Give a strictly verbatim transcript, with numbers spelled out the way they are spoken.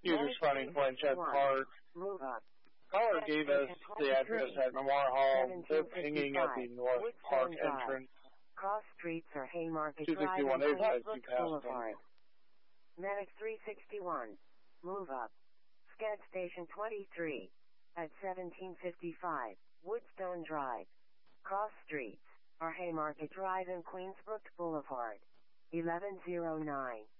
User Funny Planchette Park. Move up. Caller gave us the address at Memorial Hall. They're pinging at the North Park entrance. Cross streets are Haymarket two Drive sixty-one and A five, Queensbrook Boulevard. Medic three sixty-one. Move up. Scad Station twenty-three. At seventeen fifty-five, Woodstone Drive. Cross streets are Haymarket Drive and Queensbrook Boulevard. eleven oh nine.